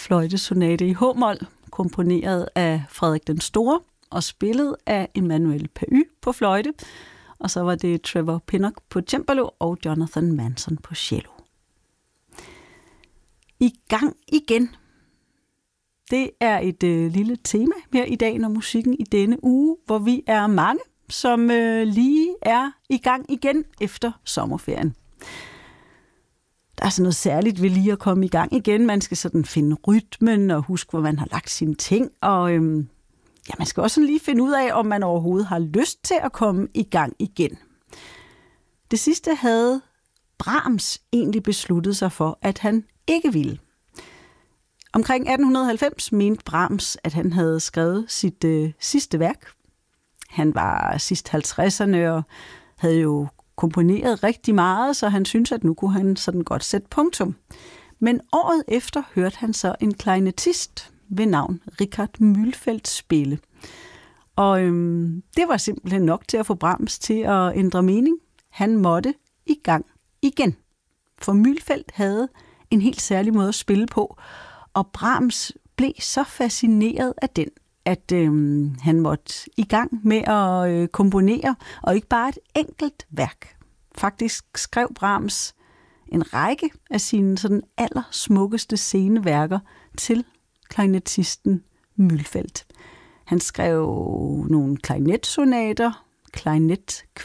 fløjtesonate i h-mol, komponeret af Frederik den Store og spillet af Emmanuel Pahud på fløjte. Og så var det Trevor Pinnock på cembalo og Jonathan Manson på cello. I gang igen. Det er et lille tema her i dag, når musikken i denne uge, hvor vi er mange, som lige er i gang igen efter sommerferien. Der er sådan noget særligt ved lige at komme i gang igen. Man skal sådan finde rytmen og huske, hvor man har lagt sine ting. Og man skal også sådan lige finde ud af, om man overhovedet har lyst til at komme i gang igen. Det sidste havde Brahms egentlig besluttet sig for, at han ikke ville. Omkring 1890 mente Brahms, at han havde skrevet sit sidste værk. Han var sidst 50'erne og havde jo komponeret rigtig meget, så han syntes, at nu kunne han sådan godt sætte punktum. Men året efter hørte han så en klarinettist ved navn Richard Mühlfeld spille. Og det var simpelthen nok til at få Brahms til at ændre mening. Han måtte i gang igen. For Mühlfeld havde en helt særlig måde at spille på, og Brahms blev så fascineret af den, at han måtte i gang med at komponere, og ikke bare et enkelt værk. Faktisk skrev Brahms en række af sine sådan allersmukkeste sceneværker til klarinettisten Mühlfeld. Han skrev nogle klarinetsonater, klarinetkvartetter,